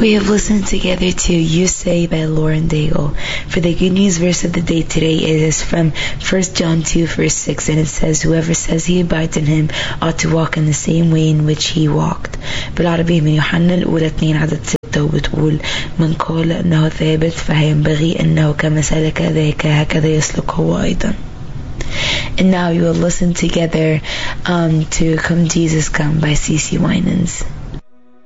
We have listened together to You Say by Lauren Daigle. For the good news verse of the day today, it is from 1 John 2 verse 6, and it says, whoever says he abides in him ought to walk in the same way in which he walked. بالعربي من يوحنا الأولى 2 عدد 6 وبتقول من قال أنه ثابت فهينبغي أنه كما سلك ذاك هكذا يسلك هو أيضا. And now you will listen together to Come Jesus Come by CeCe Winans.